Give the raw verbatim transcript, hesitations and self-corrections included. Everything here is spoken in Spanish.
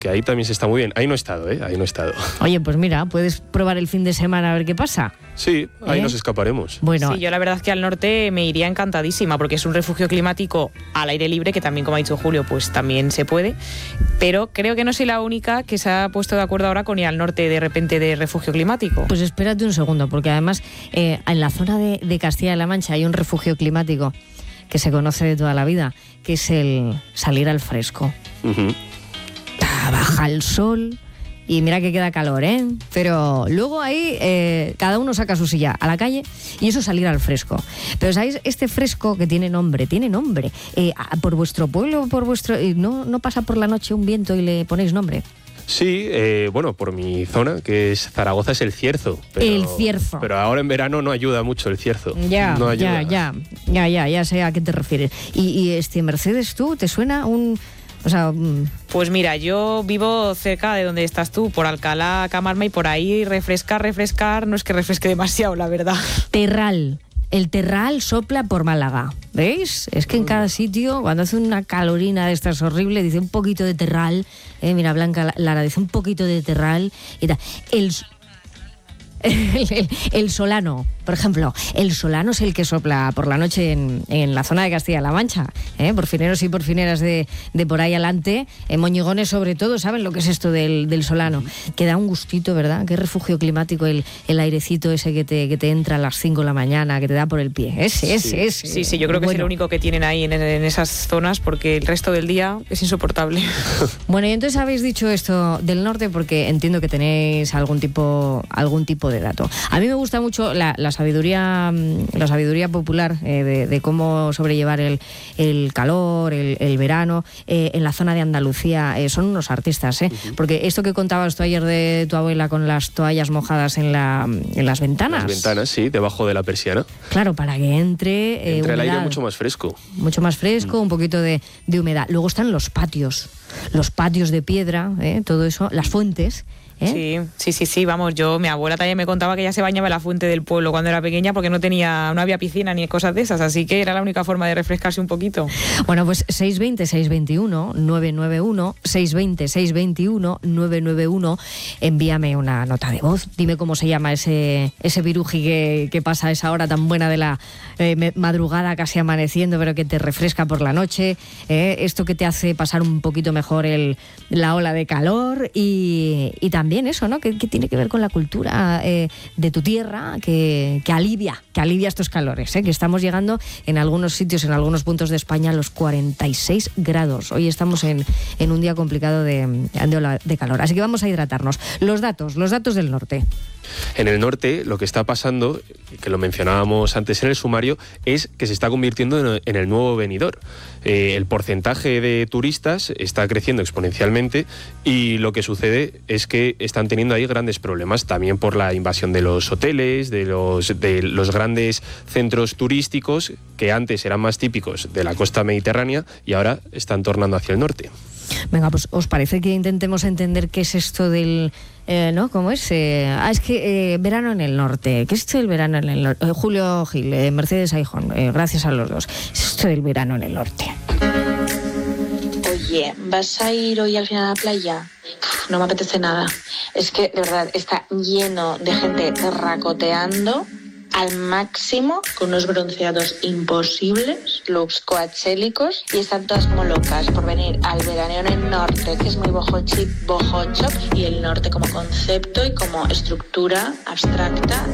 que ahí también se está muy bien. Ahí no he estado, ¿eh? Ahí no he estado. Oye, pues mira, puedes probar el fin de semana a ver qué pasa. Sí, ahí ¿Eh? nos escaparemos. Bueno, Sí, yo la verdad es que al norte me iría encantadísima porque es un refugio climático al aire libre, que también, como ha dicho Julio, pues también se puede. Pero creo que no soy la única que se ha puesto de acuerdo ahora con ir al norte de repente de refugio climático. pues espérate un segundo, porque además eh, en la zona de, de Castilla-La Mancha hay un refugio climático que se conoce de toda la vida, que es el salir al fresco. Uh-huh. Baja el sol y mira que queda calor, ¿eh? Pero luego ahí eh, cada uno saca su silla a la calle y eso es salir al fresco. Pero ¿sabéis? Este fresco que tiene nombre, tiene nombre. Eh, por vuestro pueblo, por vuestro... Eh, ¿no, ¿No pasa por la noche un viento y le ponéis nombre? Sí, eh, bueno, por mi zona, que es Zaragoza, es el cierzo. Pero, El cierzo. Pero ahora en verano no ayuda mucho el cierzo. Ya, no ayuda. ya, ya, ya, ya, ya sé a qué te refieres. Y, y este Mercedes, ¿tú te suena un... O sea, mm, Pues mira, yo vivo cerca de donde estás tú, por Alcalá, Camarma, y por ahí refrescar, refrescar, no es que refresque demasiado, la verdad. Terral. El terral sopla por Málaga, ¿veis? Es que en cada sitio, cuando hace una calorina de estas horrible, dice un poquito de terral, eh, mira, Blanca Lara dice un poquito de terral y tal. El, el, el, el solano, por ejemplo, el solano es el que sopla por la noche en, en la zona de Castilla-La Mancha, ¿eh? Porfineros y porfineras de, de por ahí adelante, en Moñigones sobre todo, ¿saben lo que es esto del, del solano? Que da un gustito, ¿verdad? Qué refugio climático, el, el airecito ese que te, que te entra a las cinco de la mañana, que te da por el pie. Ese, ese, Sí. ese. Sí, sí, yo creo que Bueno. es el único que tienen ahí en, en esas zonas porque el resto del día es insoportable. Bueno, y entonces habéis dicho esto del norte porque entiendo que tenéis algún tipo, algún tipo de dato. A mí me gusta mucho la, la sabiduría, la sabiduría popular eh, de, de cómo sobrellevar el, el calor, el, el verano eh, en la zona de Andalucía. Eh, son unos artistas, ¿eh? Uh-huh. Porque esto que contabas tú ayer de tu abuela con las toallas mojadas en, la, en las ventanas. Las ventanas, sí, debajo de la persiana. Claro, para que entre, eh, Entre el humedad, aire mucho más fresco. Mucho más fresco, mm. un poquito de, de humedad. Luego están los patios, los patios de piedra, ¿eh? Todo eso, las fuentes. ¿Eh? Sí, sí, sí, sí, vamos, yo, mi abuela también me contaba que ella se bañaba en la fuente del pueblo cuando era pequeña porque no tenía, no había piscina ni cosas de esas, así que era la única forma de refrescarse un poquito. Bueno, pues seis veinte, seis veintiuno, nueve nueve uno, seis veinte, seis veintiuno, nueve nueve uno, envíame una nota de voz, dime cómo se llama ese, ese viruji que, que pasa a esa hora tan buena de la eh, madrugada casi amaneciendo, pero que te refresca por la noche, eh, esto que te hace pasar un poquito mejor el, la ola de calor y, y también Bien, eso, ¿no? Que, que tiene que ver con la cultura eh, de tu tierra, que, que alivia, que alivia estos calores, ¿eh? Que estamos llegando en algunos sitios, en algunos puntos de España, a los cuarenta y seis grados. Hoy estamos en, en un día complicado de, de, de calor. Así que vamos a hidratarnos. Los datos, los datos del norte. En el norte lo que está pasando, que lo mencionábamos antes en el sumario, es que se está convirtiendo en el nuevo Benidorm. Eh, el porcentaje de turistas está creciendo exponencialmente y lo que sucede es que están teniendo ahí grandes problemas, también por la invasión de los hoteles, de los, de los grandes centros turísticos que antes eran más típicos de la costa mediterránea y ahora están tornando hacia el norte. Venga, pues ¿os parece que intentemos entender qué es esto del... Eh, ¿no? ¿Cómo es? Eh, ah, es que eh, verano en el norte. ¿Qué es esto del verano en el norte? Eh, Julio Gil, eh, Mercedes Aijón, eh, gracias a los dos. ¿Qué es esto del verano en el norte? Oye, ¿vas a ir hoy al final a la playa? Uf, no me apetece nada. Es que, de verdad, está lleno de gente terracoteando al máximo, con unos bronceados imposibles, looks coachélicos, y están todas como locas por venir al veraneo en el norte, que es muy bojochi, bojocho, y el norte como concepto y como estructura abstracta